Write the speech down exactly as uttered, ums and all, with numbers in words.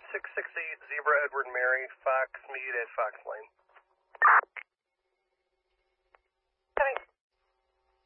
six six eight Zebra Edward Mary, Fox Mead at Fox Lane.